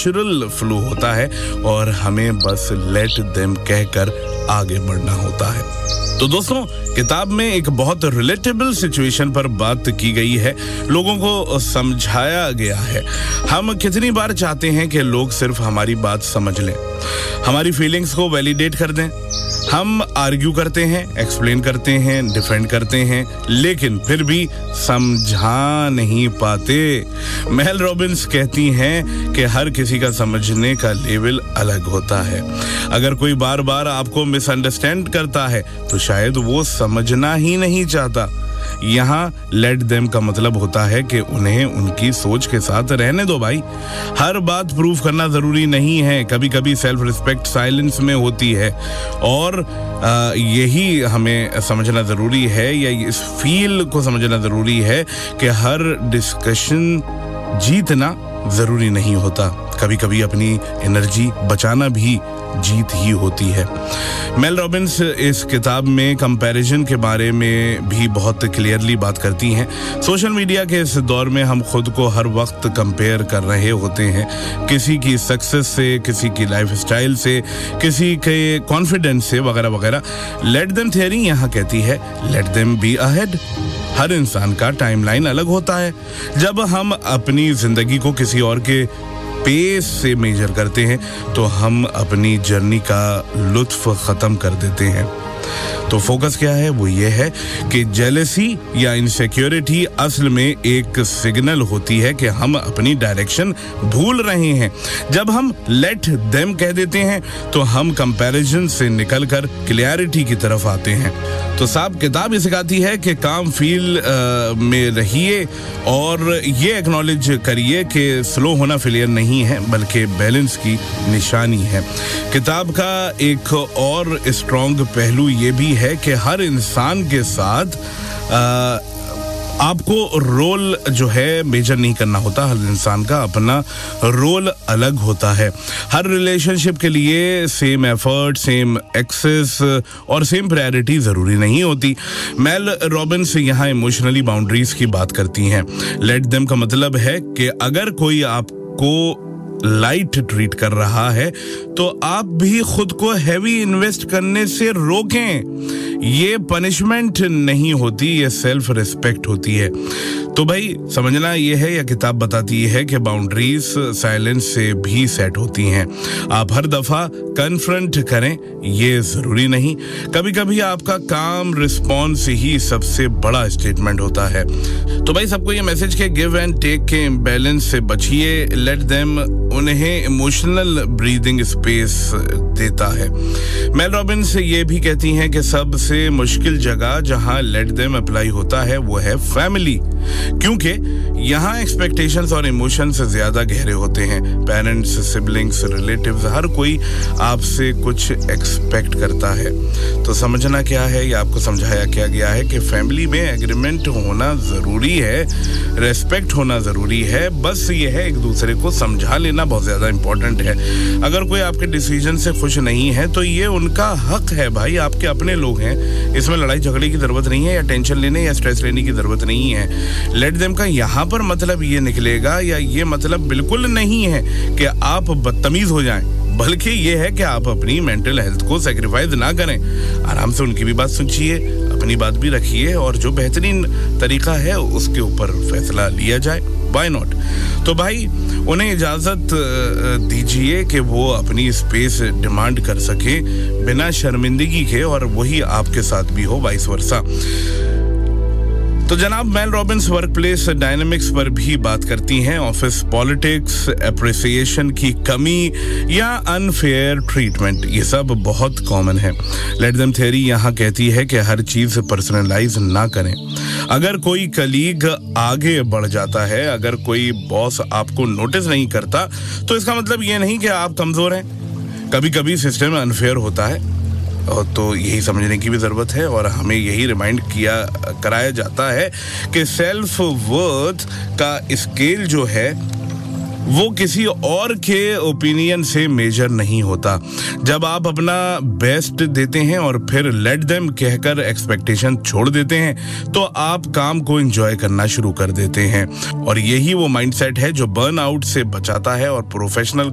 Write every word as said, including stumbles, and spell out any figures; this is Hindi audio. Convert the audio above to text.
नेचुरल फ्लो होता है और हमें बस लेट देम कहकर आगे बढ़ना होता है। तो दोस्तों, किताब में एक बहुत रिलेटेबल सिचुएशन पर बात की गई है, लोगों को समझाया गया है। हम कितनी बार चाहते हैं कि लोग सिर्फ हमारी बात समझ लें, हमारी फीलिंग्स को वैलिडेट कर दें। हम आर्ग्यू करते हैं, एक्सप्लेन करते हैं, डिफेंड करते हैं, लेकिन फिर भी समझा नहीं पाते। मेल रॉबिन्स कहती हैं कि हर किसी का समझने का लेवल अलग होता है। अगर कोई बार बार आपको मिसअंडरस्टैंड करता है तो शायद वो समझना ही नहीं चाहता। यहाँ लेट देम का मतलब होता है कि उन्हें उनकी सोच के साथ रहने दो भाई। हर बात प्रूव करना जरूरी नहीं है, कभी कभी सेल्फ रिस्पेक्ट साइलेंस में होती है और आ, यही हमें समझना जरूरी है, या इस फील को समझना जरूरी है कि हर डिस्कशन जीतना जरूरी नहीं होता। कभी कभी अपनी एनर्जी बचाना भी जीत ही होती है। मेल रॉबिन्स इस किताब में कंपैरिजन के बारे में भी बहुत क्लियरली बात करती हैं। सोशल मीडिया के इस दौर में हम खुद को हर वक्त कंपेयर कर रहे होते हैं, किसी की सक्सेस से, किसी की लाइफस्टाइल से, किसी के कॉन्फिडेंस से, वगैरह वगैरह। लेट देम थियरी यहाँ कहती है लेट देम बी अहेड। हर इंसान का टाइमलाइन अलग होता है। जब हम अपनी जिंदगी को किसी और के पेस से मेजर करते हैं तो हम अपनी जर्नी का लुत्फ खत्म कर देते हैं। तो फोकस क्या है? वो ये है कि जेलसी या इनसिक्योरिटी असल में एक सिग्नल होती है कि हम अपनी डायरेक्शन भूल रहे हैं। जब हम लेट देम कह देते हैं तो हम कंपैरिजन से निकलकर क्लैरिटी की तरफ आते हैं। तो साहब, किताब ये सिखाती है कि काम फील आ, में रहिए और ये एक्नॉलेज करिए कि स्लो होना फेलियर नहीं है बल्कि बैलेंस की निशानी है। किताब का एक और स्ट्रॉन्ग पहलू ये भी है कि हर इंसान के साथ आ, आपको रोल जो है मेजर नहीं करना होता। हर इंसान का अपना रोल अलग होता है। हर रिलेशनशिप के लिए सेम एफर्ट, सेम एक्सेस और सेम प्रायोरिटी ज़रूरी नहीं होती। मेल रॉबिन्स यहाँ इमोशनली बाउंड्रीज की बात करती हैं। लेट देम का मतलब है कि अगर कोई आपको लाइट ट्रीट कर रहा है तो आप भी खुद को हैवी इन्वेस्ट करने से रोकें। ये पनिशमेंट नहीं होती, ये सेल्फ रिस्पेक्ट होती है। तो भाई समझना ये है, या किताब बताती है कि बाउंड्रीज साइलेंस से भी सेट होती हैं। आप हर दफा कन्फ्रंट करें ये जरूरी नहीं। कभी कभी आपका काम रिस्पॉन्स ही सबसे बड़ा स्टेटमेंट होता है। तो भाई सबको ये मैसेज के गिव एंड टेक के इम्बैलेंस से बचिए। लेट देम उन्हें इमोशनल ब्रीदिंग स्पेस देता है। मेल रॉबिन्स ये भी कहती हैं कि सबसे मुश्किल जगह जहां लेट देम अप्लाई होता है वो है फैमिली, क्योंकि यहाँ एक्सपेक्टेशंस और इमोशंस ज्यादा गहरे होते हैं। पेरेंट्स, सिबलिंग्स, रिलेटिव्स, हर कोई आपसे कुछ एक्सपेक्ट करता है। तो समझना क्या है, या आपको समझाया क्या गया है कि फैमिली में एग्रीमेंट होना जरूरी है, रेस्पेक्ट होना जरूरी है। बस ये है एक दूसरे को समझा लेना बहुत ज्यादा इंपॉर्टेंट है। अगर कोई आपके डिसीजन से खुश नहीं है तो ये उनका हक है भाई, आपके अपने लोग हैं। इसमें लड़ाई झगड़े की जरूरत नहीं है, या टेंशन लेने या स्ट्रेस लेने की जरूरत नहीं है। लेट देम का यहाँ पर मतलब ये निकलेगा, या ये मतलब बिल्कुल नहीं है कि आप बदतमीज हो जाएं, बल्कि ये है कि आप अपनी मेंटल हेल्थ को सैक्रिफाइस ना करें। आराम से उनकी भी बात सुनिए, अपनी बात भी रखिए और जो बेहतरीन तरीका है उसके ऊपर फैसला लिया जाए। Why not? तो भाई उन्हें इजाजत दीजिए कि वो अपनी स्पेस डिमांड कर सके बिना शर्मिंदगी के, और वही आपके साथ भी हो, वाइस वर्सा। तो जनाब Mel Robbins work place dynamics पर भी बात करती हैं। ऑफिस पॉलिटिक्स, एप्रिसिएशन की कमी या अनफेयर ट्रीटमेंट, ये सब बहुत कॉमन है। लेट देम थ्योरी यहाँ कहती है कि हर चीज पर्सनलाइज ना करें। अगर कोई कलीग आगे बढ़ जाता है, अगर कोई बॉस आपको नोटिस नहीं करता, तो इसका मतलब ये नहीं कि आप कमजोर हैं। कभी कभी सिस्टम अनफेयर होता है, और तो यही समझने की भी ज़रूरत है, और हमें यही रिमाइंड किया कराया जाता है कि सेल्फ वर्थ का स्केल जो है वो किसी और के ओपिनियन से मेजर नहीं होता। जब आप अपना बेस्ट देते हैं और फिर लेट देम कहकर एक्सपेक्टेशन छोड़ देते हैं तो आप काम को एंजॉय करना शुरू कर देते हैं, और यही वो माइंडसेट है जो बर्न आउट से बचाता है और प्रोफेशनल